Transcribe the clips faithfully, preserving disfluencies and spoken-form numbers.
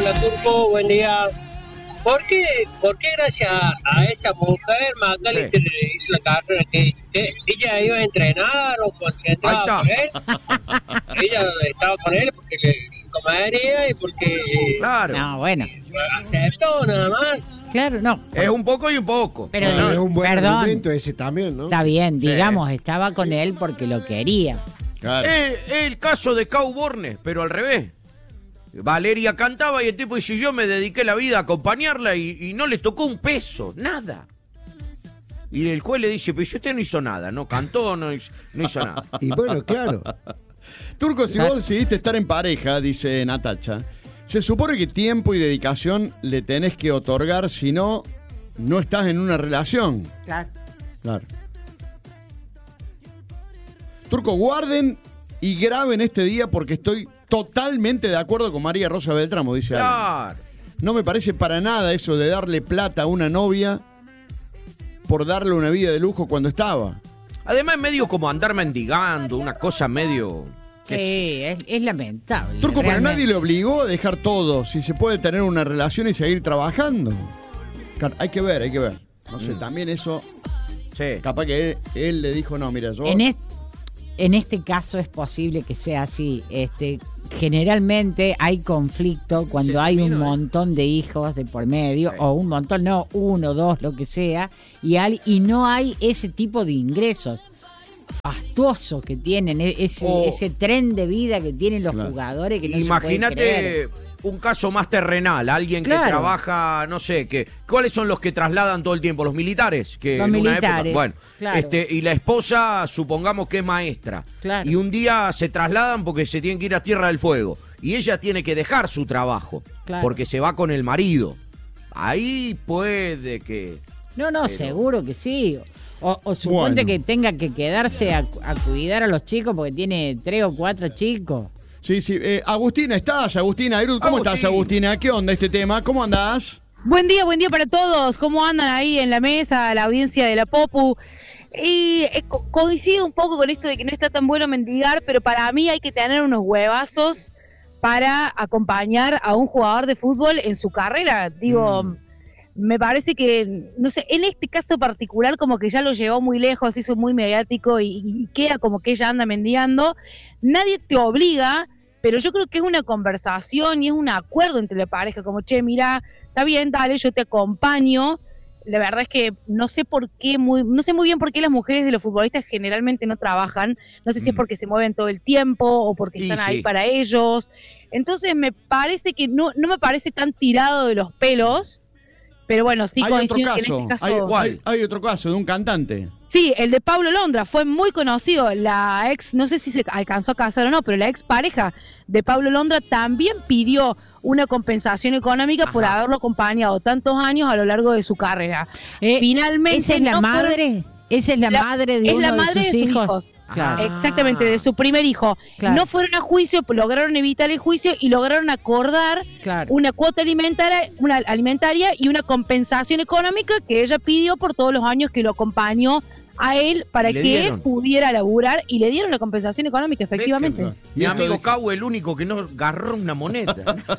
Hola, Turco, buen día. ¿Por qué, por qué gracias a, a esa mujer McAllister sí. hizo la carrera? Que, que ella iba a entrenar o concentrada por él. Ella estaba con él porque le comería y porque... Claro. No, bueno. Aceptó nada más. Claro, no. Es un poco y un poco. Pero, no, es un buen perdón. argumento ese también, ¿no? Está bien, Sí. digamos, estaba con él porque lo quería. Claro. Es el caso de Cau Bornes, pero al revés. Valeria cantaba y el tipo dice, yo me dediqué la vida a acompañarla y, y no le tocó un peso, nada. Y el juez le dice, pero si usted no hizo nada, no cantó, no hizo, no hizo nada. Y bueno, claro. Turco, si vos decidiste estar en pareja, dice Natacha, se supone que tiempo y dedicación le tenés que otorgar, si no, no estás en una relación. Claro. Claro. Turco, guarden y graben este día porque estoy totalmente de acuerdo con María Rosa Beltramo, dice Alan. Claro. No me parece para nada eso de darle plata a una novia por darle una vida de lujo cuando estaba. Además es medio como andar mendigando, una cosa medio... Sí, es, es lamentable. Turco, pero realmente. nadie le obligó a dejar todo, si se puede tener una relación y seguir trabajando. Claro, hay que ver, hay que ver. No sé, Mm. también eso, Sí. capaz que él, él le dijo, no, mira, yo... En, est- en este caso es posible que sea así. Este, generalmente hay conflicto cuando Se hay un terminó, ¿eh? montón de hijos de por medio, Sí. o un montón, no, uno, dos, lo que sea, y, al- y no hay ese tipo de ingresos fastuosos que tienen, e- ese, O- ese tren de vida que tienen los Claro. jugadores que no se puede creer. Imagínate un caso más terrenal, alguien Claro. que trabaja, no sé, que ¿cuáles son los que trasladan todo el tiempo? ¿Los militares? Que Los en una militares, época, bueno, claro. este, y la esposa, supongamos que es maestra. Claro. Y un día se trasladan porque se tienen que ir a Tierra del Fuego. Y ella tiene que dejar su trabajo. Claro. Porque se va con el marido. Ahí puede que... No, no, Pero- seguro que sí. O, o suponte Bueno. que tenga que quedarse a, a cuidar a los chicos porque tiene tres o cuatro chicos. Sí, sí. Eh, Agustina, ¿estás? Agustina, Ayrud, ¿cómo Agustín. estás, Agustina? ¿Qué onda este tema? ¿Cómo andás? Buen día, buen día para todos. ¿Cómo andan ahí en la mesa, la audiencia de la Popu? Y eh, co- coincido un poco con esto de que no está tan bueno mendigar, pero para mí hay que tener unos huevazos para acompañar a un jugador de fútbol en su carrera. Digo, Mm. me parece que, no sé, en este caso particular como que ya lo llevó muy lejos, hizo muy mediático y, y queda como que ella anda mendigando. Nadie te obliga, pero yo creo que es una conversación y es un acuerdo entre la pareja, como, che, mira, está bien, dale, yo te acompaño. La verdad es que no sé por qué, muy, no sé muy bien por qué las mujeres de los futbolistas generalmente no trabajan. No sé si es Mm. porque se mueven todo el tiempo o porque Y están sí. ahí para ellos. Entonces me parece que no, no me parece tan tirado de los pelos, pero bueno, sí hay otro coincido que en caso. este caso... Hay, ¿Cuál? hay- hay otro caso de un cantante. Sí, el de Pablo Londra fue muy conocido. La ex, no sé si se alcanzó a casar o no, pero la ex pareja de Pablo Londra también pidió una compensación económica por Ajá. haberlo acompañado tantos años a lo largo de su carrera. Eh, Finalmente, ¿Esa es la no fueron- madre? ¿Esa es la, La- madre de es uno la de madre sus de sus hijos? hijos. Claro. Exactamente, de su primer hijo. Claro. No fueron a juicio, lograron evitar el juicio y lograron acordar Claro. una cuota alimentaria, una alimentaria y una compensación económica que ella pidió por todos los años que lo acompañó a él para Y le que dieron. él pudiera laburar y le dieron la compensación económica, efectivamente. Ve que Y Mi esto amigo dijo- Cau, el único que no agarró una moneda.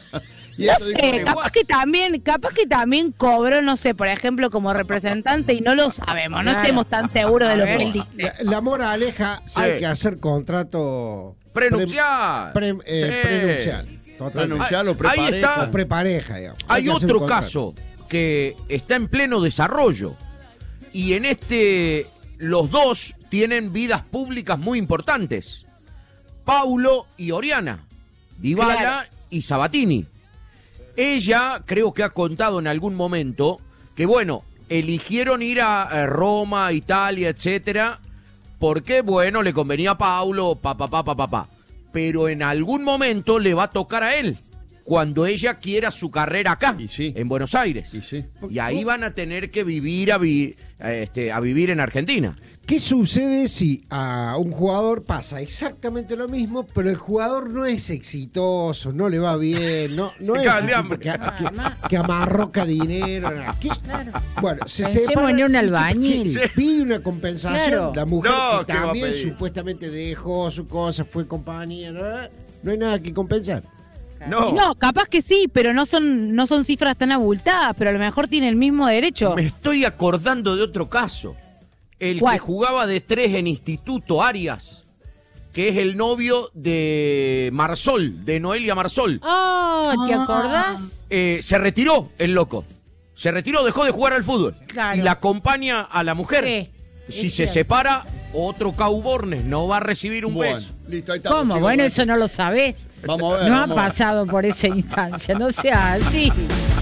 Y No esto dijo- sé, capaz que también, capaz que también cobró, no sé, por ejemplo, como representante y no lo sabemos, no Claro. estemos tan seguros de lo A que ver. él dice. La, la moraleja, Sí. hay que hacer contrato Prenupcial. pre- pre- eh, Sí. prenupcial. Totalmente. Renunciar o Ahí prepareja. está. O prepareja, digamos. Hay que hacer otro un contrato. caso que está en pleno desarrollo y en este los dos tienen vidas públicas muy importantes. Paulo y Oriana, Dybala Claro. y Sabatini. Ella creo que ha contado en algún momento que bueno, eligieron ir a eh, Roma, Italia, etcétera, porque bueno, le convenía a Paulo, pa pa pa pa pa pa. Pero en algún momento le va a tocar a él cuando ella quiera su carrera acá, Y sí. en Buenos Aires. Y sí. Y ahí van a tener que vivir a, vi- a, este, a vivir en Argentina. ¿Qué sucede si a un jugador pasa exactamente lo mismo, pero el jugador no es exitoso, no le va bien, no, no Se es cagan el de tipo hambre. que, que- que amarroca dinero? nada. ¿Qué? Bueno, se Pensemos separa en un y que- albañil. que pide una compensación. Claro. La mujer No, que ¿qué va a también pedir? supuestamente dejó su cosa, fue compañía, ¿no? No hay nada que compensar. No. No, capaz que sí, pero no son, no son cifras tan abultadas, pero a lo mejor tiene el mismo derecho. Me estoy acordando de otro caso. El ¿Cuál? que jugaba de tres en Instituto, Arias, que es el novio de Marsol, de Noelia Marsol. Oh, ¿te Ah. acordás? Eh, se retiró el loco. Se retiró, dejó de jugar al fútbol. Claro. Y la acompaña a la mujer. Sí, si es se cierto. separa, otro Caubornes no va a recibir un Bueno, beso. listo, ahí está. ¿Cómo? chicos, Bueno, con eso no lo sabés. Vamos a ver. No ha vamos a ver. pasado por esa instancia, no sea así.